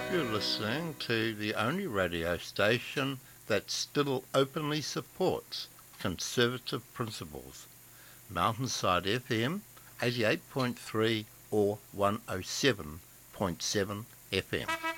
You're listening to the only radio station that still openly supports conservative principles. Mountainside FM 88.3 or 107.7 FM.